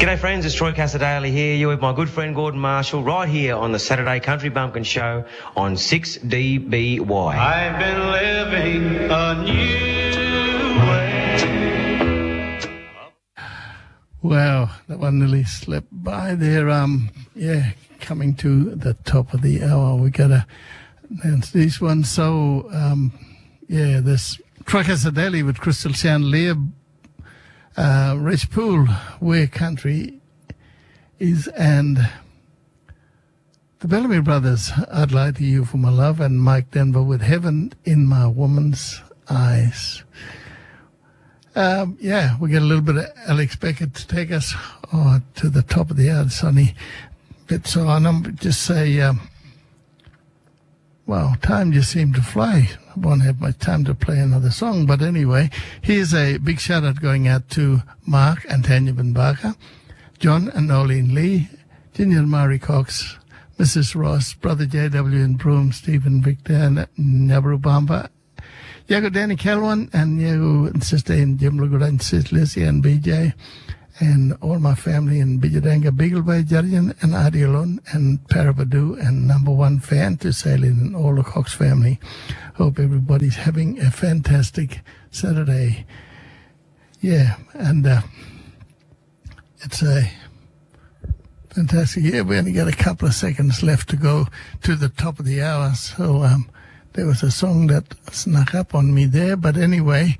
G'day friends, it's Troy Casadale here. You're with my good friend Gordon Marshall right here on the Saturday Country Bumpkin Show on 6DBY. I've been living a new way. Wow, that one nearly slipped by there. Coming to the top of the hour, we gotta announce this one. So, this Troy Casadale with Crystal Chandelier. Rich Pool, Where Country Is, and the Bellamy Brothers, I'd Lie to You for My Love, and Mike Denver with Heaven in My Woman's Eyes. We get a little bit of Alex Beckett to take us to the top of the hour, sunny bit. So I'm just say, time just seemed to fly. I won't have much time to play another song, but anyway, here's a big shout out going out to Mark and Tanya Van Barker, John and Nolene Lee, Ginger and Mari Cox, Mrs. Ross, Brother J.W. and Broome, Stephen Victor and Nyabaru Bamba, Yago Danny Calwan and Yago and Sister and Jim Luguran, Sis Lizzie and BJ, and all my family in Bijadanga, Beaglebay, Jarian, and Adiolon, and Parabadu, and number one fan to Salin and all the Cox family. Hope everybody's having a fantastic Saturday. Yeah, and it's a fantastic year. We only got a couple of seconds left to go to the top of the hour, so there was a song that snuck up on me there, but anyway,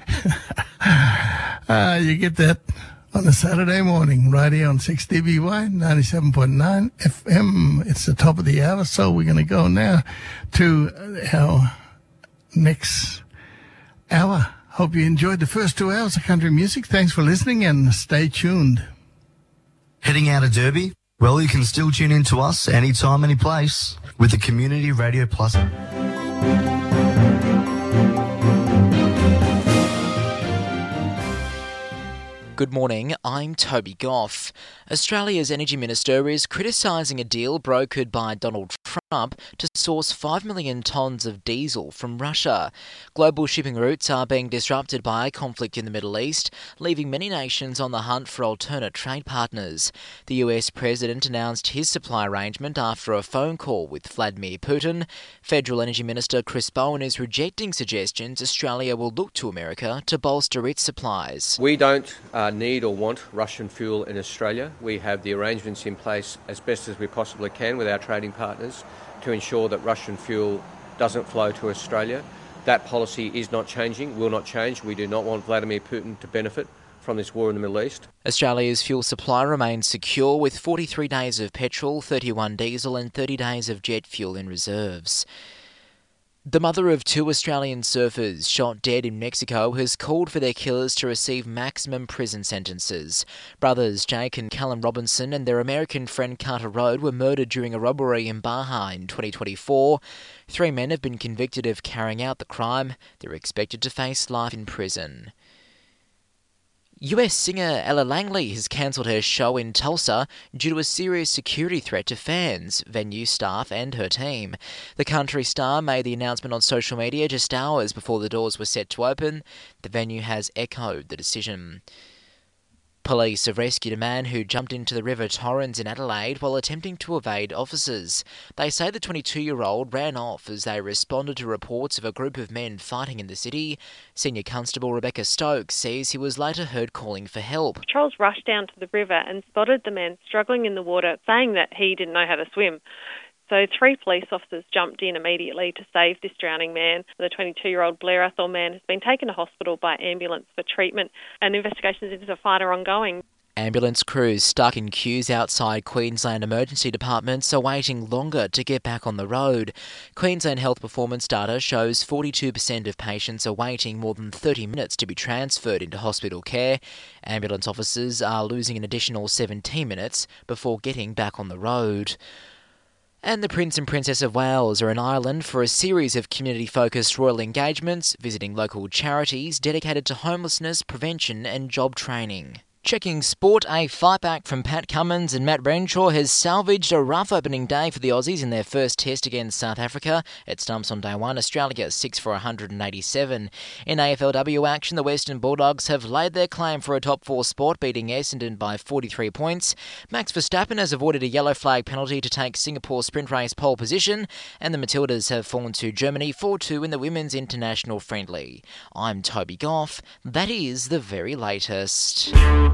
you get that on a Saturday morning, right here on 6DBY, 97.9 FM. It's the top of the hour, so we're going to go now to our next hour. Hope you enjoyed the first 2 hours of country music. Thanks for listening and stay tuned. Heading out of Derby? Well, you can still tune in to us anytime, any place with the Community Radio Plus. Good morning, I'm Toby Goff. Australia's Energy Minister is criticising a deal brokered by Donald Trump to source 5 million tonnes of diesel from Russia. Global shipping routes are being disrupted by conflict in the Middle East, leaving many nations on the hunt for alternate trade partners. The US President announced his supply arrangement after a phone call with Vladimir Putin. Federal Energy Minister Chris Bowen is rejecting suggestions Australia will look to America to bolster its supplies. We don't need or want Russian fuel in Australia. We have the arrangements in place as best as we possibly can with our trading partners to ensure that Russian fuel doesn't flow to Australia. That policy is not changing, will not change. We do not want Vladimir Putin to benefit from this war in the Middle East. Australia's fuel supply remains secure with 43 days of petrol, 31 diesel and 30 days of jet fuel in reserves. The mother of 2 Australian surfers shot dead in Mexico has called for their killers to receive maximum prison sentences. Brothers Jake and Callum Robinson and their American friend Carter Road were murdered during a robbery in Baja in 2024. 3 men have been convicted of carrying out the crime. They're expected to face life in prison. US singer Ella Langley has cancelled her show in Tulsa due to a serious security threat to fans, venue staff and her team. The country star made the announcement on social media just hours before the doors were set to open. The venue has echoed the decision. Police have rescued a man who jumped into the River Torrens in Adelaide while attempting to evade officers. They say the 22-year-old ran off as they responded to reports of a group of men fighting in the city. Senior Constable Rebecca Stokes says he was later heard calling for help. Patrols rushed down to the river and spotted the man struggling in the water, saying that he didn't know how to swim. So 3 police officers jumped in immediately to save this drowning man. The 22-year-old Blair Athol man has been taken to hospital by ambulance for treatment, and investigations into the fight are ongoing. Ambulance crews stuck in queues outside Queensland emergency departments are waiting longer to get back on the road. Queensland health performance data shows 42% of patients are waiting more than 30 minutes to be transferred into hospital care. Ambulance officers are losing an additional 17 minutes before getting back on the road. And the Prince and Princess of Wales are in Ireland for a series of community-focused royal engagements, visiting local charities dedicated to homelessness prevention and job training. Checking sport, a fight back from Pat Cummins and Matt Renshaw has salvaged a rough opening day for the Aussies in their first test against South Africa. At stumps on day one, Australia 6 for 187. In AFLW action, the Western Bulldogs have laid their claim for a top four spot, beating Essendon by 43 points. Max Verstappen has avoided a yellow flag penalty to take Singapore sprint race pole position, and the Matildas have fallen to Germany 4-2 in the Women's International Friendly. I'm Toby Goff. That is the very latest.